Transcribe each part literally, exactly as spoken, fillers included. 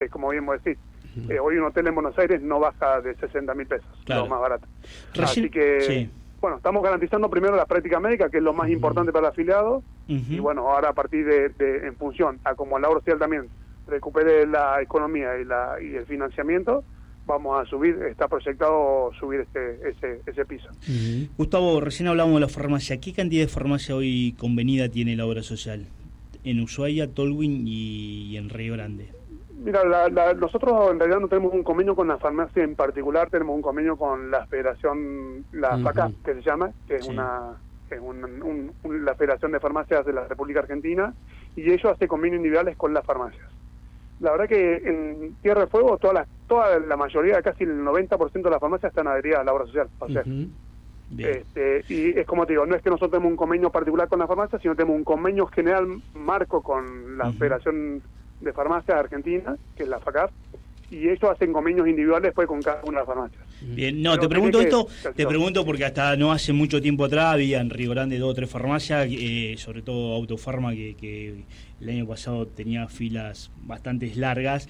que, como bien vos decís, uh-huh. eh, hoy un hotel en Buenos Aires no baja de sesenta mil pesos, claro. Lo más barato. Reci- Así que, sí. bueno, estamos garantizando primero la práctica médica, que es lo más uh-huh. importante para el afiliado, uh-huh. y bueno, ahora a partir de, de en función a como la obra social también recupere la economía y, la, y el financiamiento, vamos a subir, está proyectado subir este ese ese piso. Uh-huh. Gustavo, recién hablábamos de la farmacia. ¿Qué cantidad de farmacia hoy convenida tiene la obra social? En Ushuaia, Tolwyn y, y en Río Grande. Mira, la, la, nosotros en realidad no tenemos un convenio con la farmacia en particular, tenemos un convenio con la Federación, la uh-huh. FACAF, que se llama, que es sí. una es un, un, un, la Federación de Farmacias de la República Argentina, y ellos hacen convenios individuales con las farmacias. La verdad que en Tierra del Fuego toda la, toda la mayoría, casi el noventa por ciento de las farmacias están adheridas a la obra social. O sea, uh-huh. este, y es como te digo, no es que nosotros tenemos un convenio particular con la farmacia, sino tenemos un convenio general marco con la uh-huh. Federación de Farmacias Argentina, que es la FACAF, y ellos hacen convenios individuales pues con cada una de las farmacias. Bien, no, Pero te pregunto esto, que, te pregunto porque hasta no hace mucho tiempo atrás había en Río Grande dos o tres farmacias, eh, sobre todo Autofarma, que, que el año pasado tenía filas bastante largas,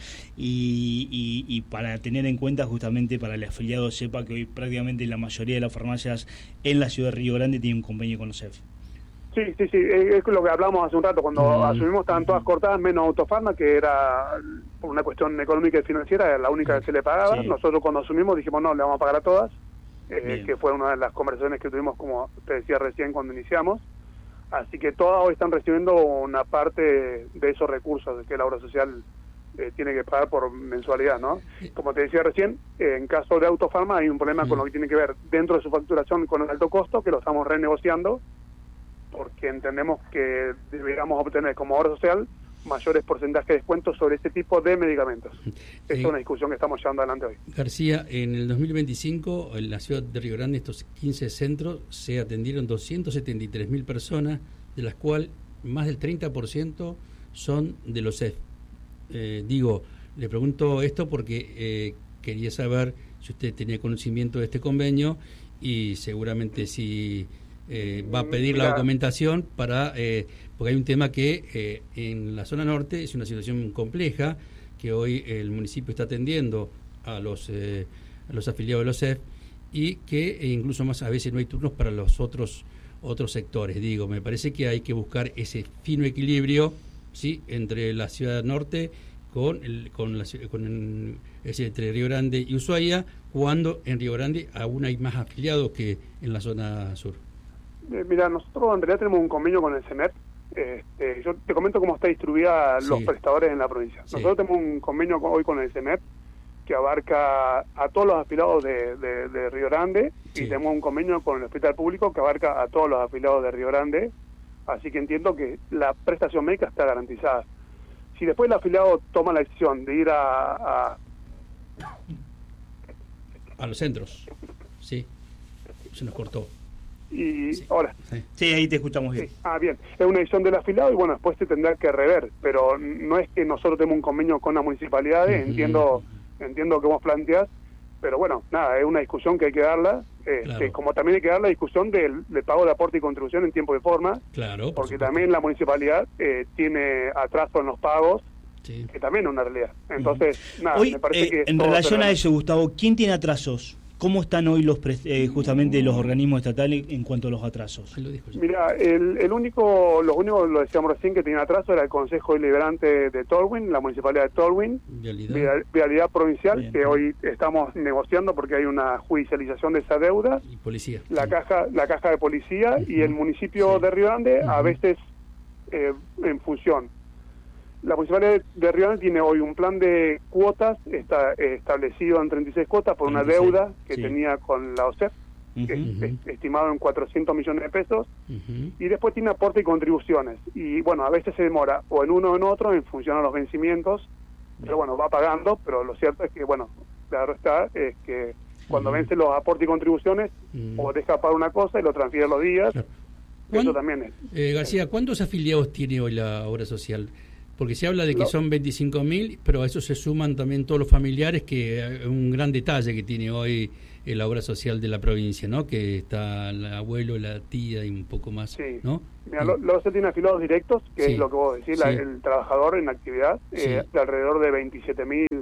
y, y, y para tener en cuenta justamente para el afiliado sepa que hoy prácticamente la mayoría de las farmacias en la ciudad de Río Grande tienen un convenio con los C E F. Sí, sí, sí, es lo que hablamos hace un rato, cuando uh-huh. asumimos estaban todas cortadas, menos Autofarma, que era por una cuestión económica y financiera, era la única uh-huh. que se le pagaba. Sí. Nosotros cuando asumimos dijimos no, le vamos a pagar a todas, eh, que fue una de las conversaciones que tuvimos, como te decía recién, cuando iniciamos. Así que todas hoy están recibiendo una parte de esos recursos que la obra social eh, tiene que pagar por mensualidad, ¿no? Como te decía recién, eh, en caso de Autofarma hay un problema uh-huh. con lo que tiene que ver dentro de su facturación con el alto costo, que lo estamos renegociando, porque entendemos que deberíamos obtener como obra social mayores porcentajes de descuento sobre este tipo de medicamentos. Esta eh, es una discusión que estamos llevando adelante hoy. García, en el dos mil veinticinco, en la ciudad de Río Grande, estos quince centros, se atendieron doscientas setenta y tres mil personas, de las cuales más del treinta por ciento son de los C E F. Eh, digo, le pregunto esto porque eh, quería saber si usted tenía conocimiento de este convenio y seguramente si... Eh, va a pedir Mira. la documentación para eh, porque hay un tema que eh, en la zona norte es una situación compleja, que hoy el municipio está atendiendo a los eh, a los afiliados de los C E F y que eh, incluso más a veces no hay turnos para los otros otros sectores. Digo, me parece que hay que buscar ese fino equilibrio, sí, entre la ciudad norte con el con la con el, es decir, entre Río Grande y Ushuaia, cuando en Río Grande aún hay más afiliados que en la zona sur. Eh, mira, nosotros en realidad tenemos un convenio con el CEMEP. Este, yo te comento cómo está distribuida sí. los prestadores en la provincia. Sí. Nosotros tenemos un convenio hoy con el CEMEP que abarca a todos los afiliados de, de, de Río Grande sí. y tenemos un convenio con el hospital público que abarca a todos los afiliados de Río Grande. Así que entiendo que la prestación médica está garantizada. Si después el afiliado toma la decisión de ir a... A, a los centros, sí, se nos cortó. Y sí. ahora sí. sí, ahí te escuchamos bien. Sí. Ah, bien, es una decisión del afiliado y bueno, después se tendrá que rever, pero no es que nosotros tenemos un convenio con las municipalidades, uh-huh. entiendo entiendo que vos planteás, pero bueno, nada, es una discusión que hay que darla, este, claro. como también hay que dar la discusión del, del pago de aporte y contribución en tiempo y forma, claro, por porque supuesto. También la municipalidad eh, tiene atraso en los pagos, sí. que también es una realidad. Entonces, uh-huh. nada, Hoy, me parece eh, que... En relación a eso, Gustavo, ¿quién tiene atrasos? ¿Cómo están hoy los eh, justamente los organismos estatales en cuanto a los atrasos? Mira, el, el único, los únicos, lo decíamos recién, que tenía atraso era el Consejo Deliberante de Tolwyn, la Municipalidad de Tolwyn, Vialidad, Vialidad Provincial, bien, que bien. Hoy estamos negociando porque hay una judicialización de esa deuda. Y policía. La sí. caja la caja de policía uh-huh. y el municipio sí. de Río Grande, uh-huh. a veces eh, en función. La Municipalidad de Río Grande tiene hoy un plan de cuotas, está eh, establecido en treinta y seis cuotas por una treinta y seis, deuda que sí. tenía con la O C E F, uh-huh, que uh-huh. es, estimado en cuatrocientos millones de pesos, uh-huh. y después tiene aporte y contribuciones. Y bueno, a veces se demora o en uno o en otro en función a los vencimientos, uh-huh. pero bueno, va pagando, pero lo cierto es que, bueno, claro está, es que cuando uh-huh. vencen los aportes y contribuciones, uh-huh. o deja pagar una cosa y lo transfiere los días, claro. eso también es. Eh, García, ¿cuántos afiliados tiene hoy la obra social? Porque se habla de que son veinticinco mil, pero a eso se suman también todos los familiares, que es un gran detalle que tiene hoy la obra social de la provincia, ¿no? Que está el abuelo, la tía y un poco más, sí. ¿no? Mira, sí. Lo se tiene afiliados directos, que sí. es lo que vos decís, sí. la, el trabajador en actividad, sí. eh, de alrededor de veintisiete mil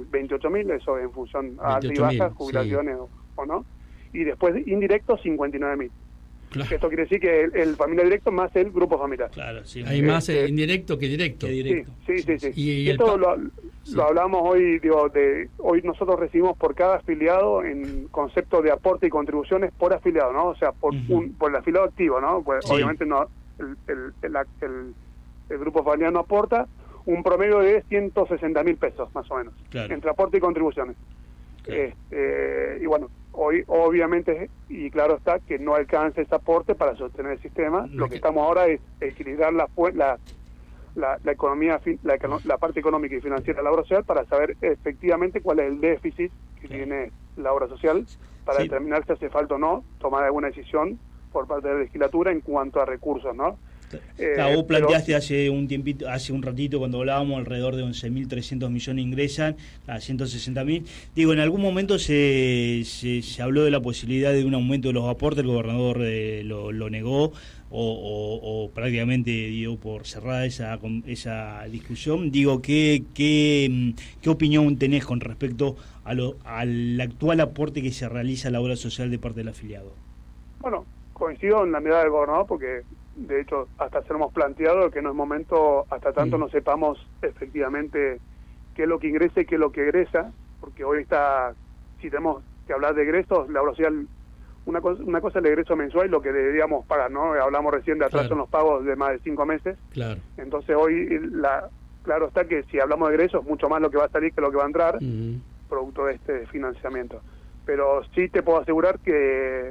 veintiocho mil, eso en función a alta y baja, jubilaciones sí. o, o no. Y después indirectos, cincuenta y nueve mil. Claro. Esto quiere decir que el, el familiar directo más el grupo familiar. Claro, sí. Hay más eh, indirecto que directo. Que directo. Sí, sí, sí. sí. Y, y esto pa- lo, sí. lo hablamos hoy, digo, de hoy nosotros recibimos por cada afiliado en concepto de aporte y contribuciones por afiliado, ¿no? O sea, por uh-huh. un por el afiliado activo, ¿no? Pues sí. obviamente no el, el, el, el, el grupo familiar no aporta un promedio de ciento sesenta mil pesos, más o menos, claro. entre aporte y contribuciones. Claro. Este, y bueno, hoy obviamente, y claro está, que no alcanza ese aporte para sostener el sistema. No, Lo que estamos ahora es equilibrar la la, la, la economía, la, la parte económica y financiera de la obra social para saber efectivamente cuál es el déficit que claro. tiene la obra social, para sí. determinar si hace falta o no tomar alguna decisión por parte de la legislatura en cuanto a recursos, ¿no? Claro, vos planteaste pero, hace un tiempito, hace un ratito cuando hablábamos alrededor de once mil trescientos millones ingresan a ciento sesenta mil. Digo, en algún momento se, se, se habló de la posibilidad de un aumento de los aportes, el gobernador eh, lo, lo negó o, o, o prácticamente dio por cerrada esa esa discusión. Digo, ¿qué, qué, qué opinión tenés con respecto a lo, al actual aporte que se realiza a la obra social de parte del afiliado? Bueno, coincido en la mirada del gobernador porque de hecho hasta se lo hemos planteado que no es momento hasta tanto mm. no sepamos efectivamente qué es lo que ingresa y qué es lo que egresa, porque hoy está, si tenemos que hablar de egresos, la obra social, una cosa, una cosa es el egreso mensual y lo que deberíamos pagar, ¿no? Hablamos recién de atraso claro. en los pagos de más de cinco meses. Claro. Entonces hoy, la claro está que si hablamos de egresos, mucho más lo que va a salir que lo que va a entrar, mm. producto de este financiamiento. Pero sí te puedo asegurar que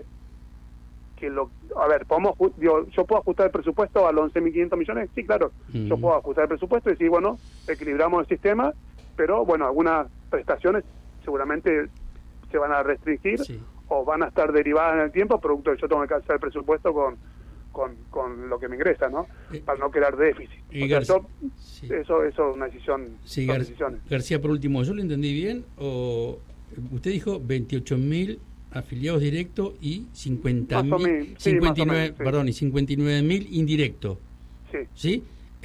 que lo, a ver, podemos, yo, yo puedo ajustar el presupuesto a los once mil quinientos millones, sí, claro, mm. yo puedo ajustar el presupuesto y decir, bueno, equilibramos el sistema, pero bueno, algunas prestaciones seguramente se van a restringir sí. o van a estar derivadas en el tiempo, producto de yo tengo que alcanzar el presupuesto con, con, con lo que me ingresa, ¿no? Eh, para no crear déficit. Y o sea, García, yo, sí. eso, eso es una decisión. Sí, Gar- García, por último, ¿yo lo entendí bien? O usted dijo veintiocho mil afiliados directos y cincuenta mil, sí, cincuenta y nueve, sí. perdón, y cincuenta y nueve mil indirectos. Sí. ¿Sí?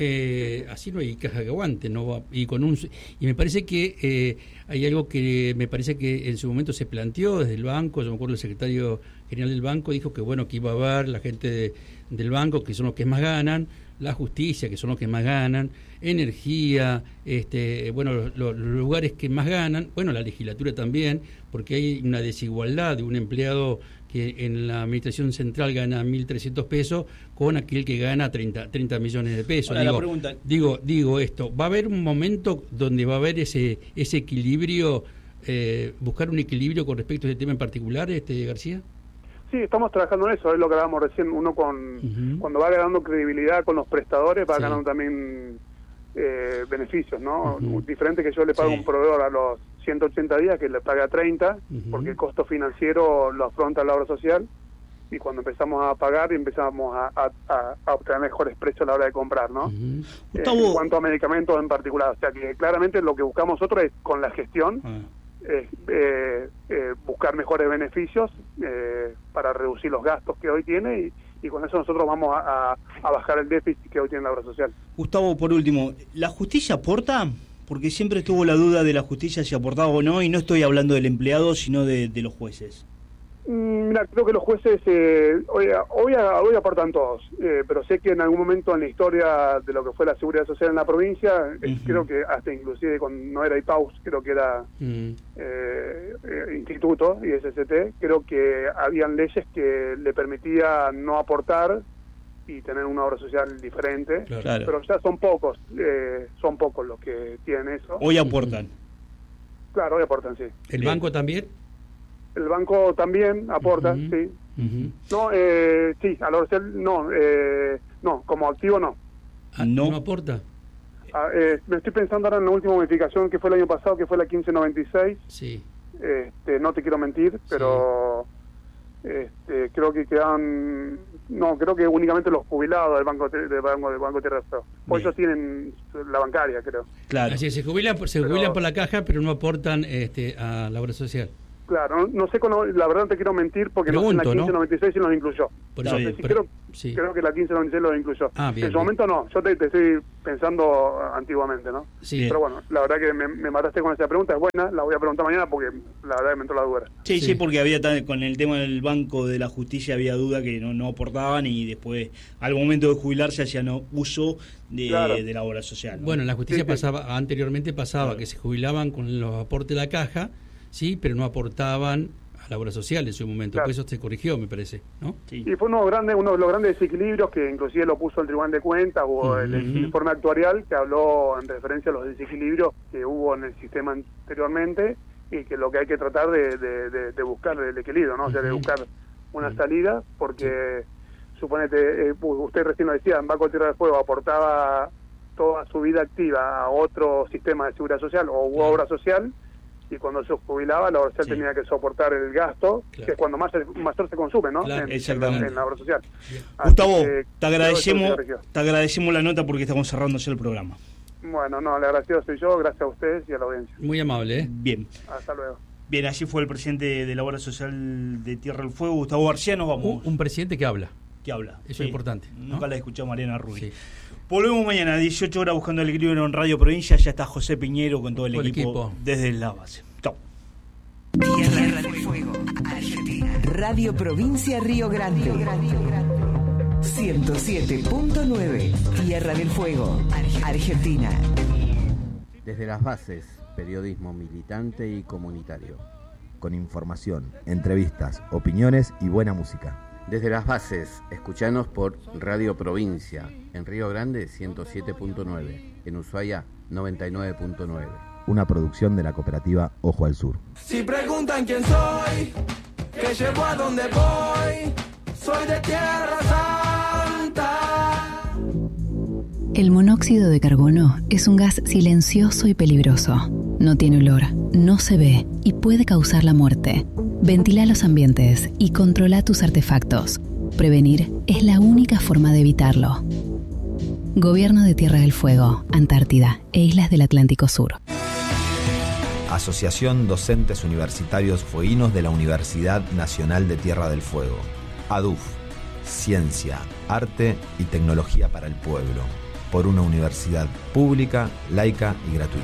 Eh, así no hay caja que aguante, no va, y con un y me parece que eh, hay algo que me parece que en su momento se planteó desde el banco. Yo me acuerdo el secretario general del banco dijo que bueno, que iba a haber la gente de, del banco, que son los que más ganan, la justicia, que son los que más ganan, energía, este, bueno, los, los lugares que más ganan, bueno, la legislatura también, porque hay una desigualdad de un empleado que en la administración central gana mil trescientos pesos con aquel que gana treinta millones de pesos. Ahora, digo, la pregunta... digo, digo esto, ¿va a haber un momento donde va a haber ese ese equilibrio, eh, buscar un equilibrio con respecto a este tema en particular, este García? Sí, estamos trabajando en eso, es lo que hablábamos recién, uno con uh-huh. cuando va ganando credibilidad con los prestadores, va sí. ganando también eh, beneficios, ¿no? Uh-huh. Diferente que yo le pago a sí. un proveedor a los ciento ochenta días, que le pague a treinta, uh-huh. porque el costo financiero lo afronta la obra social, y cuando empezamos a pagar empezamos a, a, a obtener mejores precios a la hora de comprar, ¿no? Uh-huh. Eh, en cuanto a medicamentos en particular, o sea que claramente lo que buscamos nosotros es con la gestión, uh-huh. Eh, eh, eh, buscar mejores beneficios eh, para reducir los gastos que hoy tiene y, y con eso nosotros vamos a, a, a bajar el déficit que hoy tiene la obra social. Gustavo, por último, ¿la justicia aporta? Porque siempre estuvo la duda de la justicia si aportaba o no, y no estoy hablando del empleado, sino de, de los jueces. Mira, creo que los jueces eh, hoy, hoy, hoy aportan todos, eh, pero sé que en algún momento en la historia de lo que fue la seguridad social en la provincia, uh-huh. eh, creo que hasta inclusive cuando no era I P A U S, creo que era uh-huh. eh, eh, Instituto y S S T, creo que habían leyes que le permitía no aportar y tener una obra social diferente, claro. pero ya son pocos, eh, son pocos los que tienen eso. Hoy aportan. Claro, hoy aportan, sí. ¿El Bien. banco también? El banco también aporta, uh-huh. sí. Uh-huh. No, eh, sí, a la obra social no, eh, no, como activo no. Ah, ¿No, ¿No aporta? Ah, eh, me estoy pensando ahora en la última modificación que fue el año pasado, que fue la quince noventa y seis. Sí. Este, no te quiero mentir, pero sí. este, creo que quedan, no, creo que únicamente los jubilados del Banco del Banco del Banco Tierra del Fuego. Pues ellos tienen la bancaria, creo. Claro. Así se jubilan, se jubilan pero, por la caja, pero no aportan este, a la obra social. Claro, no, no sé, cuándo, la verdad no te quiero mentir porque Pregunto, no sé en la quince ¿no? noventa y seis si los incluyó. Por no eso, sé si pero- creo, sí. creo que la quince noventa y seis los incluyó. Ah, bien, en su bien. momento no, yo te, te estoy pensando antiguamente, ¿no? Sí. Pero bueno, la verdad que me, me mataste con esa pregunta, es buena, la voy a preguntar mañana porque la verdad que me entró la duda. Sí, sí, Sí. porque había tan- con el tema del Banco de la Justicia había duda que no, no aportaban y después al momento de jubilarse hacían uso de, Claro. de la obra social, ¿no? Bueno, en la justicia Sí, sí. pasaba, anteriormente pasaba Claro. que se jubilaban con los aportes de la caja, sí, pero no aportaban a la obra social en su momento. Claro. Por eso se corrigió, me parece, ¿no? Sí. Y fue uno, grande, uno de los grandes desequilibrios que inclusive lo puso el Tribunal de Cuentas o el, el Ujú. informe actuarial que habló en referencia a los desequilibrios que hubo en el sistema anteriormente y que lo que hay que tratar de, de, de, de buscar el equilibrio, ¿no? O sea, de Ujú. buscar una Ujú. salida porque, suponete, eh, usted recién lo decía, en Banco de Tierra del Fuego aportaba toda su vida activa a otro sistema de seguridad social o u obra social y cuando se jubilaba la obra social Sí. tenía que soportar el gasto, Claro. que es cuando más, mayor se consume, ¿no? Claro, en, exactamente. en la obra social. Bien. Así Gustavo, que te creo que agradecemos, eso se corrigió. te agradecemos la nota porque estamos cerrando ya el programa. Bueno, no, le agradecido soy yo, gracias a ustedes y a la audiencia. Muy amable, ¿eh? Bien. Hasta luego. Bien, allí fue el presidente de la obra social de Tierra del Fuego, Gustavo García. Nos vamos. Un, un presidente que habla. ¿Qué habla? Eso es importante, ¿no? Nunca la escuchó Mariana Rubí. Sí. Volvemos mañana a dieciocho horas buscando el equilibrio en Radio Provincia. Ya está José Piñero con todo el Todo el equipo, equipo. desde la base. Chao. Tierra del Fuego, Argentina. Radio Provincia Río Grande. ciento siete punto nueve. Tierra del Fuego, Argentina. Desde las bases, periodismo militante y comunitario. Con información, entrevistas, opiniones y buena música. Desde las bases, escuchanos por Radio Provincia, en Río Grande ciento siete punto nueve, en Ushuaia noventa y nueve punto nueve. Una producción de la cooperativa Ojo al Sur. Si preguntan quién soy, que llevo a donde voy, soy de Tierra Santa. El monóxido de carbono es un gas silencioso y peligroso. No tiene olor, no se ve y puede causar la muerte. Ventila los ambientes y controla tus artefactos. Prevenir es la única forma de evitarlo. Gobierno de Tierra del Fuego, Antártida e Islas del Atlántico Sur. Asociación Docentes Universitarios Fueguinos de la Universidad Nacional de Tierra del Fuego. A D U F, Ciencia, Arte y Tecnología para el Pueblo. Por una universidad pública, laica y gratuita.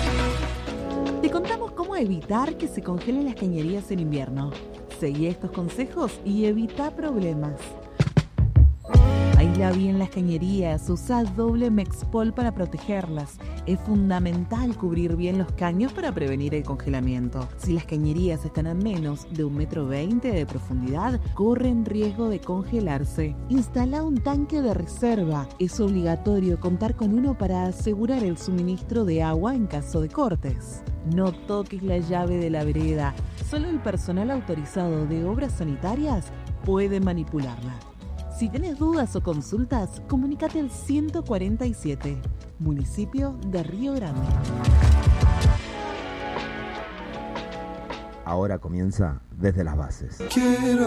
Te contamos cómo evitar que se congelen las cañerías en invierno. Seguí estos consejos y evita problemas. Aísla bien las cañerías, usa doble Mexpol para protegerlas. Es fundamental cubrir bien los caños para prevenir el congelamiento. Si las cañerías están a menos de un metro veinte de profundidad, corren riesgo de congelarse. Instala un tanque de reserva. Es obligatorio contar con uno para asegurar el suministro de agua en caso de cortes. No toques la llave de la vereda. Solo el personal autorizado de obras sanitarias puede manipularla. Si tenés dudas o consultas, comunícate al ciento cuarenta y siete, municipio de Río Grande. Ahora comienza Desde las Bases. Quiero